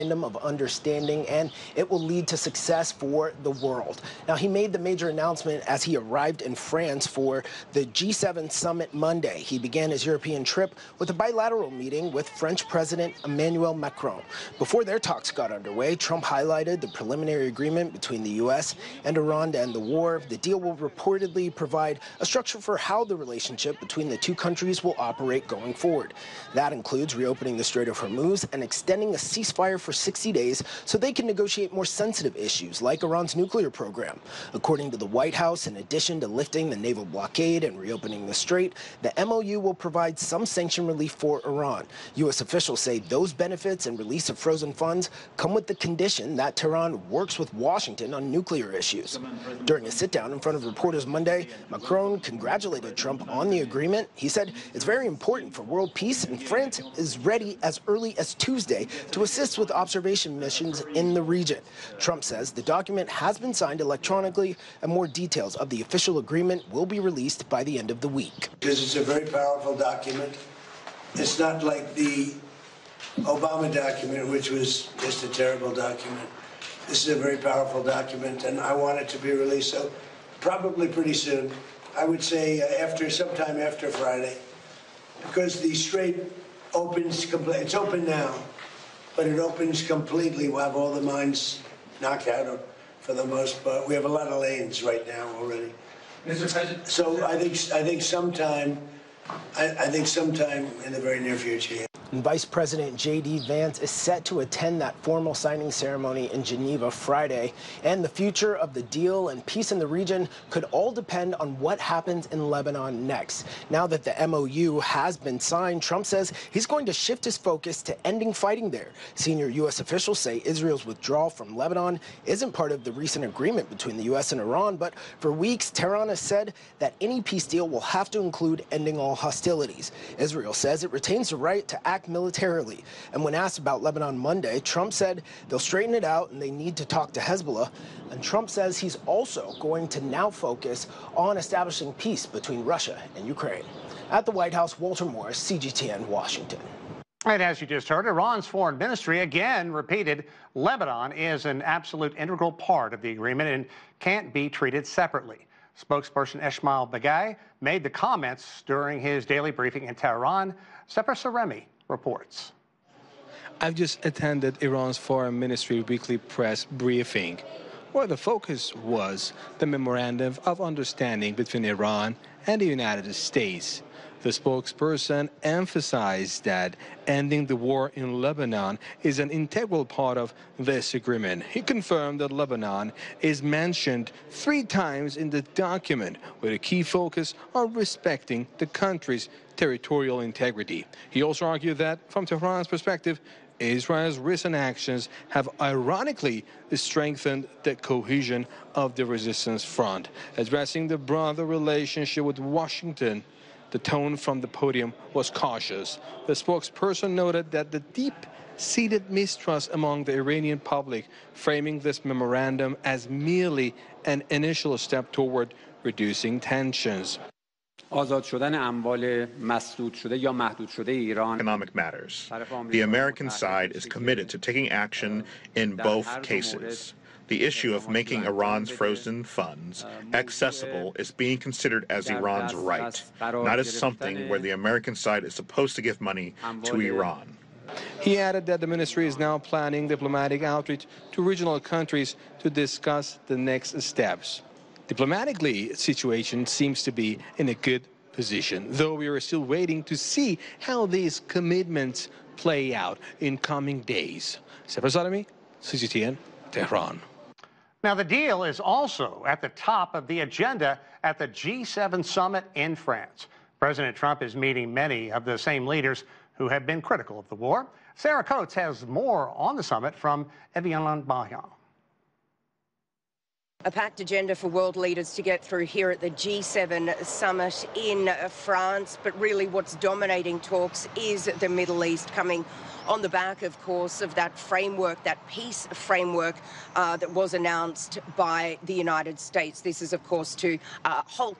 of understanding, and it will lead to success for the world. Now, he made the major announcement as he arrived in France for the G7 summit Monday. He began his European trip with a bilateral meeting with French President Emmanuel Macron. Before their talks got underway, Trump highlighted the preliminary agreement between the U.S. and Iran to end the war. The deal will reportedly provide a structure for how the relationship between the two countries will operate going forward. That includes reopening the Strait of Hormuz and extending a ceasefire for 60 days so they can negotiate more sensitive issues like Iran's nuclear program. According to the White House, in addition to lifting the naval blockade and reopening the strait, the MOU will provide some sanction relief for Iran. U.S. officials say those benefits and release of frozen funds come with the condition that Tehran works with Washington on nuclear issues. During a sit-down in front of reporters Monday, Macron congratulated Trump on the agreement. He said it's very important for world peace, and France is ready as early as Tuesday to assist with observation missions in the region. Trump says the document has been signed electronically, and more details of the official agreement will be released by the end of the week. This is a very powerful document. It's not like the Obama document, which was just a terrible document. This is a very powerful document, and I want it to be released, so probably pretty soon. I would say sometime after Friday, because the strait opens completely. It's open now, but it opens completely. We'll have all the mines knocked out for the most part. We have a lot of lanes right now already. Mr. President. So I think sometime in the very near future. Yeah. And Vice President J.D. Vance is set to attend that formal signing ceremony in Geneva Friday. And the future of the deal and peace in the region could all depend on what happens in Lebanon next. Now that the MOU has been signed, Trump says he's going to shift his focus to ending fighting there. Senior U.S. officials say Israel's withdrawal from Lebanon isn't part of the recent agreement between the U.S. and Iran, but for weeks, Tehran has said that any peace deal will have to include ending all hostilities. Israel says it retains the right to act militarily. And when asked about Lebanon Monday, Trump said they'll straighten it out and they need to talk to Hezbollah. And Trump says he's also going to now focus on establishing peace between Russia and Ukraine. At the White House, Walter Morris, CGTN, Washington. And as you just heard, Iran's foreign ministry again repeated Lebanon is an absolute integral part of the agreement and can't be treated separately. Spokesperson Esmail Begay made the comments during his daily briefing in Tehran. Separ Saremi reports. I've just attended Iran's foreign ministry weekly press briefing, where the focus was the memorandum of understanding between Iran and the United States. The spokesperson emphasized that ending the war in Lebanon is an integral part of this agreement. He confirmed that Lebanon is mentioned 3 times in the document, with a key focus on respecting the country's territorial integrity. He also argued that, from Tehran's perspective, Israel's recent actions have ironically strengthened the cohesion of the resistance front. Addressing the broader relationship with Washington, the tone from the podium was cautious. The spokesperson noted that the deep-seated mistrust among the Iranian public, framing this memorandum as merely an initial step toward reducing tensions. Economic matters. The American side is committed to taking action in both cases. The issue of making Iran's frozen funds accessible is being considered as Iran's right, not as something where the American side is supposed to give money to Iran. He added that the ministry is now planning diplomatic outreach to regional countries to discuss the next steps. Diplomatically, the situation seems to be in a good position, though we are still waiting to see how these commitments play out in coming days. Separ Saremi, CGTN, Tehran. Now, the deal is also at the top of the agenda at the G7 summit in France. President Trump is meeting many of the same leaders who have been critical of the war. Sarah Coates has more on the summit from Evian Bahian. A packed agenda for world leaders to get through here at the G7 summit in France, but really what's dominating talks is the Middle East, coming on the back, of course, of that framework, that peace framework that was announced by the United States. This is, of course, to halt